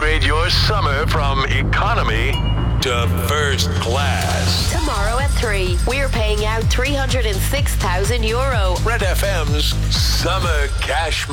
upgrade your summer from economy to first class. Tomorrow at 3, we're paying out €306,000. Red FM's Summer Cash